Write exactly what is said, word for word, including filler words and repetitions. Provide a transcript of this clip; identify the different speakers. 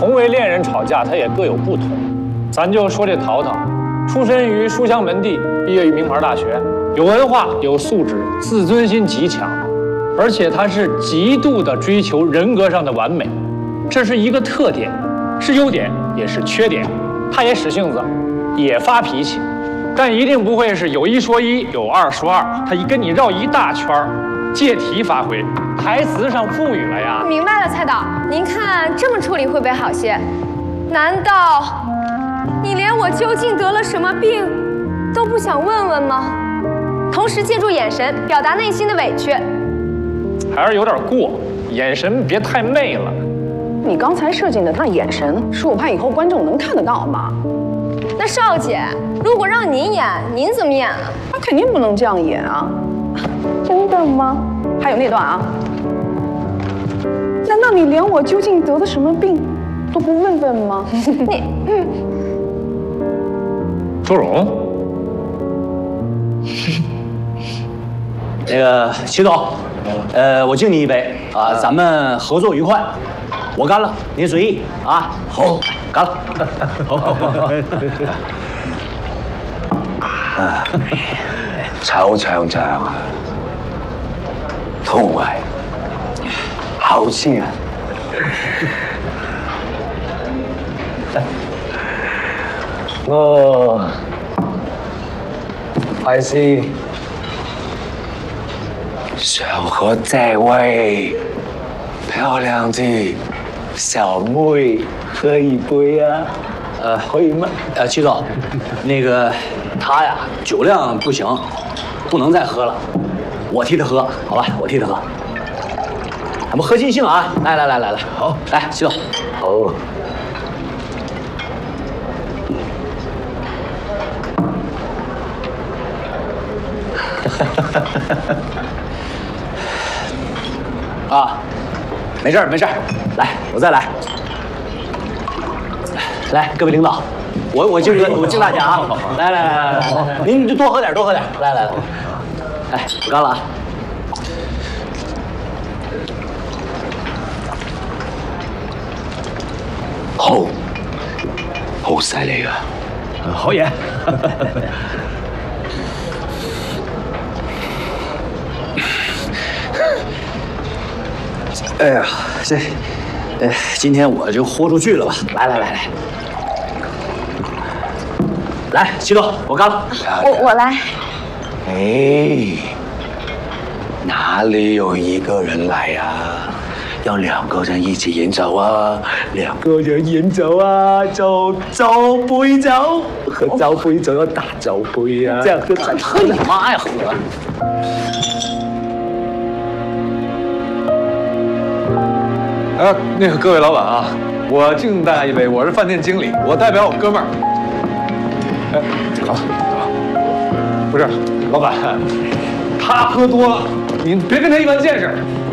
Speaker 1: 同为恋人吵架，他也各有不同。咱就说这淘淘，出身于书香门第，毕业于名牌大学，有文化，有素质，自尊心极强，而且他是极度的追求人格上的完美，这是一个特点，是优点也是缺点。他也使性子，也发脾气，但一定不会是有一说一，有二说二，他一跟你绕一大圈儿。 借题发挥，台词上赋予了呀。
Speaker 2: 明白了，蔡导，您看这么处理会不会好些？难道你连我究竟得了什么病都不想问问吗？同时借助眼神表达内心的委屈，
Speaker 1: 还是有点过，眼神别太媚了。
Speaker 3: 你刚才设计的那眼神，是我怕以后观众能看得到吗？
Speaker 2: 那少姐，如果让您演，您怎么演啊？
Speaker 3: 那肯定不能这样演啊。 真的吗？还有那段啊？难道你连我究竟得了什么病都不问问吗？你，
Speaker 1: 周蓉，
Speaker 4: 那个齐总，呃，我敬你一杯啊，咱们合作愉快。我干了，您随意啊。好，干了。好好好。
Speaker 5: 啊，臭長長啊！ 同埋好吃啊！我还是想和这位漂亮的小妹喝一杯啊！
Speaker 4: 呃，
Speaker 5: 可以吗？
Speaker 4: 呃，齐总，那个他呀，酒量不行，不能再喝了。 我替他喝，好吧，我替他喝，咱们喝尽兴啊！来来来来来，好，来，齐总，
Speaker 5: 好。
Speaker 4: 啊，没事儿没事儿，来，我再来，来，各位领导，我我敬我敬大家啊！来来来来来，您就多喝点多喝点，来来来。 哎，我干了啊！
Speaker 5: 好，好犀利啊！
Speaker 4: 好演。哎呀，这，哎，今天我就豁出去了吧！来来来来，来，齐总，我干了。
Speaker 2: 我我来。
Speaker 5: 哎，哪里有一个人来呀、啊？要两个人一起演走啊！两个人演走啊，走走杯走，喝酒杯走要打酒杯啊！这样喝才
Speaker 4: 喝你妈呀，喝！
Speaker 6: 啊，那个各位老板啊，我敬大家一杯，我是饭店经理，我代表我哥们儿。哎，好，好，不是。 老板，他喝多了，你别跟他一般见识。